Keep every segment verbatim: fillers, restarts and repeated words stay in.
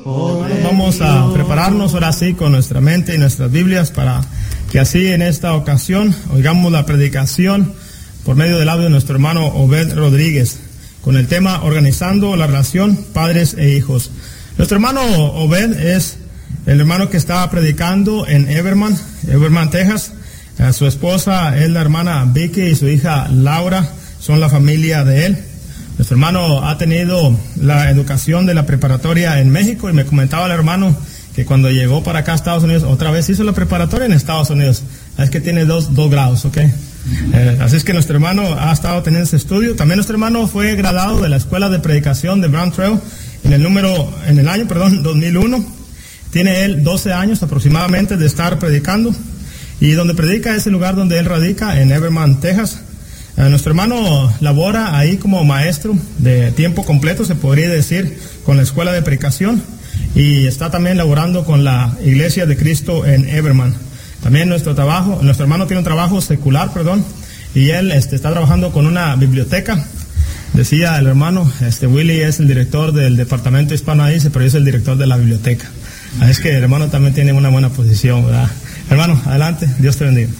Vamos a prepararnos ahora sí con nuestra mente y nuestras Biblias para que así en esta ocasión oigamos la predicación por medio del audio de nuestro hermano Obed Rodríguez con el tema Organizando la relación padres e hijos. Nuestro hermano Obed es el hermano que estaba predicando en Everman, Everman, Texas. A su esposa es la hermana Vicky y su hija Laura son la familia de él. Nuestro hermano ha tenido la educación de la preparatoria en México y me comentaba el hermano que cuando llegó para acá a Estados Unidos, otra vez hizo la preparatoria en Estados Unidos. Es que tiene dos, dos grados, ¿ok? Eh, así es que nuestro hermano ha estado teniendo ese estudio. También nuestro hermano fue graduado de la Escuela de Predicación de Brown Trail en el número, en el año, perdón, dos mil uno. Tiene él doce años aproximadamente de estar predicando. Y donde predica es el lugar donde él radica, en Everman, Texas. Uh, nuestro hermano labora ahí como maestro de tiempo completo, se podría decir, con la escuela de predicación, y está también laborando con la Iglesia de Cristo en Everman. También nuestro trabajo, nuestro hermano tiene un trabajo secular, perdón, y él este, está trabajando con una biblioteca. Decía el hermano, este Willy es el director del departamento hispano ahí, pero yo soy el director de la biblioteca. Así es que el hermano también tiene una buena posición, ¿verdad? Hermano, adelante, Dios te bendiga.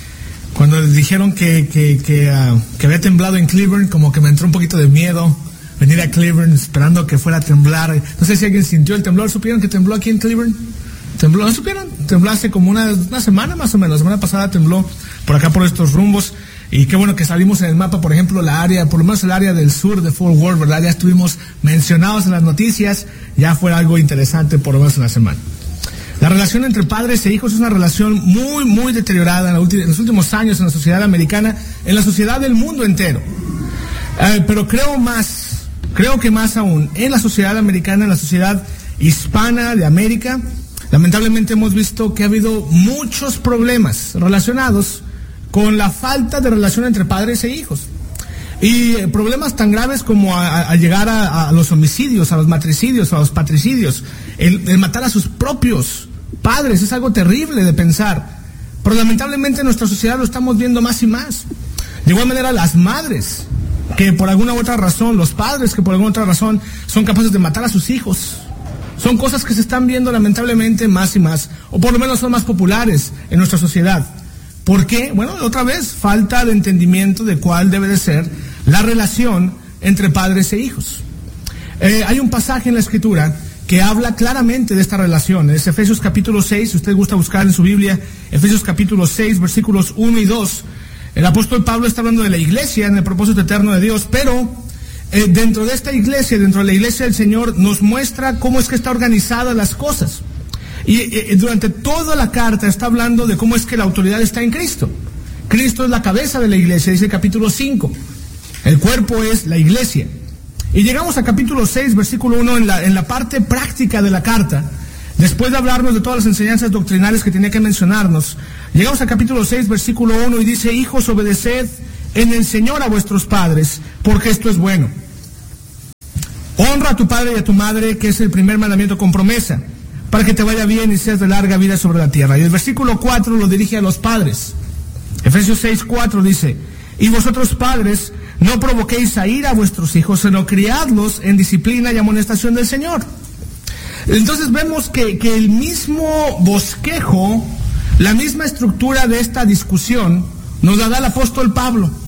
Cuando dijeron que, que, que, uh, que había temblado en Cleveland, como que me entró un poquito de miedo venir a Cleveland esperando que fuera a temblar. No sé si alguien sintió el temblor. ¿Supieron que tembló aquí en Cleveland? ¿Tembló? ¿No supieron? Tembló hace como una, una semana más o menos. La semana pasada tembló por acá por estos rumbos. Y qué bueno que salimos en el mapa, por ejemplo, la área, por lo menos el área del sur de Fort Worth, ¿verdad? Ya estuvimos mencionados en las noticias. Ya fue algo interesante por lo menos en la semana. La relación entre padres e hijos es una relación muy, muy deteriorada en, la ulti- en los últimos años en la sociedad americana, en la sociedad del mundo entero. Eh, pero creo más, creo que más aún, en la sociedad americana, en la sociedad hispana de América, lamentablemente hemos visto que ha habido muchos problemas relacionados con la falta de relación entre padres e hijos. Y eh, problemas tan graves como a, a llegar a, a los homicidios, a los matricidios, a los patricidios, el, el matar a sus propios padres, es algo terrible de pensar. Pero lamentablemente en nuestra sociedad lo estamos viendo más y más. De igual manera las madres, que por alguna u otra razón, los padres que por alguna otra razón son capaces de matar a sus hijos. Son cosas que se están viendo lamentablemente más y más, o por lo menos son más populares en nuestra sociedad. ¿Por qué? Bueno, otra vez, falta de entendimiento de cuál debe de ser la relación entre padres e hijos. Eh, hay un pasaje en la Escritura que habla claramente de esta relación. Es Efesios capítulo seis, si usted gusta buscar en su Biblia, Efesios capítulo seis, versículos uno y dos. El apóstol Pablo está hablando de la iglesia en el propósito eterno de Dios, pero eh, dentro de esta iglesia, dentro de la iglesia del Señor, nos muestra cómo es que está organizada las cosas. Y eh, durante toda la carta está hablando de cómo es que la autoridad está en Cristo. Cristo es la cabeza de la iglesia, dice el capítulo cinco. El cuerpo es la iglesia. Y llegamos a capítulo seis, versículo uno, en la, en la parte práctica de la carta. Después de hablarnos de todas las enseñanzas doctrinales que tenía que mencionarnos, llegamos a capítulo seis, versículo uno, y dice: hijos, obedeced en el Señor a vuestros padres, porque esto es bueno. Honra a tu padre y a tu madre, que es el primer mandamiento con promesa, para que te vaya bien y seas de larga vida sobre la tierra. Y el versículo cuatro lo dirige a los padres. Efesios seis, cuatro dice: y vosotros padres, no provoquéis a ira a vuestros hijos, sino criadlos en disciplina y amonestación del Señor. Entonces vemos que, que el mismo bosquejo, la misma estructura de esta discusión, nos la da el apóstol Pablo.